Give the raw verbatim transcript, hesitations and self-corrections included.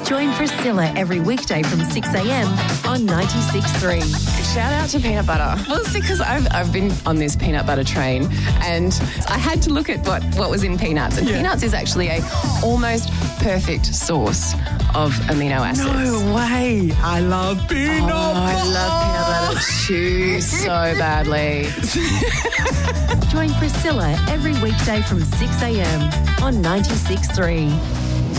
Join Priscilla every weekday from six a.m. on ninety-six point three. Shout out to peanut butter. Well, it's because I've, I've been on this peanut butter train and I had to look at what, what was in peanuts. And yeah. peanuts is actually a almost perfect source of amino acids. No way. I love peanut oh, butter. I love peanut butter too so badly. Join Priscilla every weekday from six a.m. on ninety-six point three.